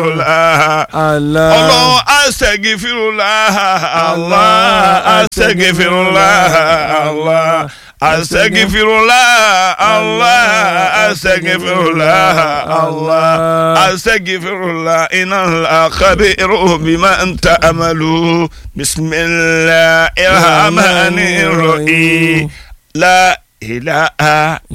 astaghfirullah. Allah. Allah astaghfirullah. Allah astaghfirullah. Allah astaghfirullah. Allah astaghfirullah. Allah astaghfirullah. Innal khabiru bima ta'malu. Bismillahir rahmanir rahim. La ilaha